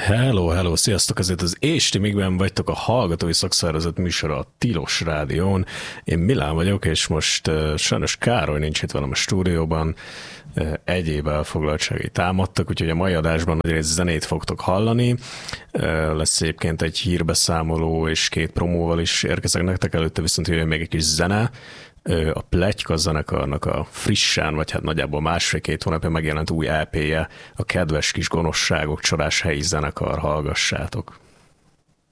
Hello, sziasztok! Ezért az Ésti Migben vagytok a Hallgatói Szakszervezet műsora a Tilos Rádión. Én Milán vagyok, és most sajnos Károly nincs itt velem a stúdióban, egyéb elfoglaltságai támadtak, úgyhogy a mai adásban nagyrészt zenét fogtok hallani. Lesz egyébként egy hírbeszámoló és két promóval is érkezek nektek, előtte viszont jöjjön még egy kis zene. A Pletyka zenekarnak a frissen, vagy hát nagyjából másfél-két hónapja megjelent új EP-je, a Kedves kis gonoszságok, csalás helyi zenekar, hallgassátok.